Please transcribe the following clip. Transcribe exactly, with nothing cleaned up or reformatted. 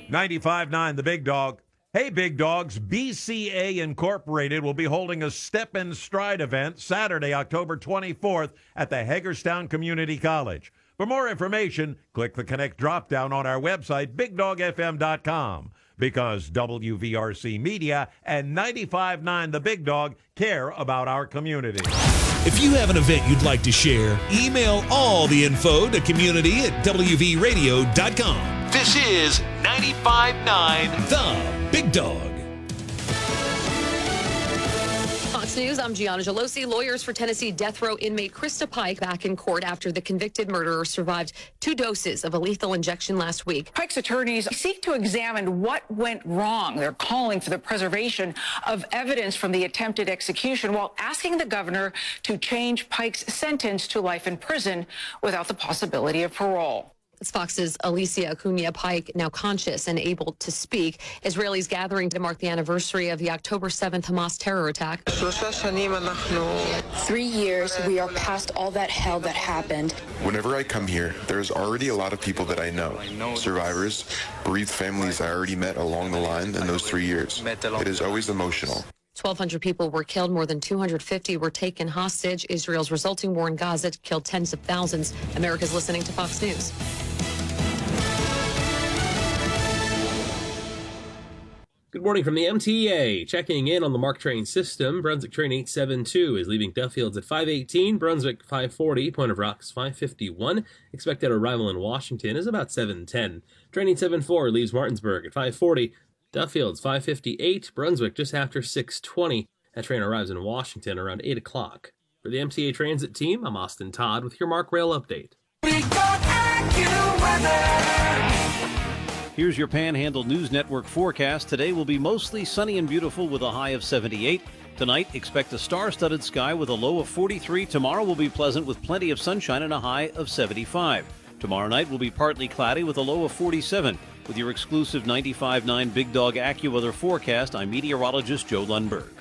ninety-five point nine The Big Dog. Hey, Big Dogs, B C A Incorporated will be holding a Step and Stride event Saturday, October twenty-fourth at the Hagerstown Community College. For more information, click the Connect drop-down on our website, big dog f m dot com, because W V R C Media and ninety-five point nine The Big Dog care about our community. If you have an event you'd like to share, email all the info to community at w v radio dot com. This is ninety-five point nine The Big Dog. Fox News, I'm Gianna Gelosi. Lawyers for Tennessee death row inmate Krista Pike back in court after the convicted murderer survived two doses of a lethal injection last week. Pike's attorneys seek to examine what went wrong. They're calling for the preservation of evidence from the attempted execution while asking the governor to change Pike's sentence to life in prison without the possibility of parole. It's Fox's Alicia Acuna Pike, now conscious and able to speak. Israelis gathering to mark the anniversary of the October seventh Hamas terror attack. Three years, we are past all that hell that happened. Whenever I come here, there's already a lot of people that I know. Survivors, bereaved families I already met along the line in those three years. It is always emotional. twelve hundred people were killed, more than two hundred fifty were taken hostage. Israel's resulting war in Gaza killed tens of thousands. America's listening to Fox News. Good morning from the M T A. Checking in on the MARC train system. Brunswick train eight seven two is leaving Duffields at five eighteen. Brunswick five forty. Point of Rocks five fifty-one. Expected arrival in Washington is about seven ten. Train eight seven four leaves Martinsburg at five forty. Duffields five fifty-eight. Brunswick just after six twenty. That train arrives in Washington around eight o'clock. For the M T A Transit team, I'm Austin Todd with your MARC Rail update. Here's your Panhandle News Network forecast. Today will be mostly sunny and beautiful with a high of seventy-eight. Tonight, expect a star-studded sky with a low of forty-three. Tomorrow will be pleasant with plenty of sunshine and a high of seventy-five. Tomorrow night will be partly cloudy with a low of forty-seven. With your exclusive ninety-five point nine Big Dog AccuWeather forecast, I'm meteorologist Joe Lundberg.